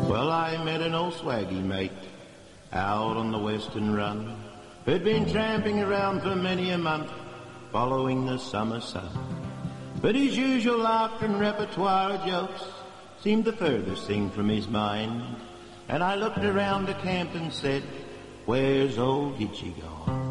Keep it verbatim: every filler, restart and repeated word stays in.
Well, I met an old swaggy mate out on the western run, who'd been tramping around for many a month, following the summer sun. But his usual laughter and repertoire of jokes seemed the furthest thing from his mind. And I looked around the camp and said, where's old Gitchy gone?